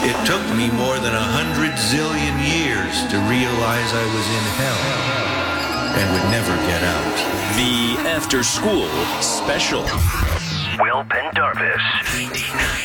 It took me more than 100 zillion years to realize I was in hell and would never get out. The After School Special. Will Pendarvis.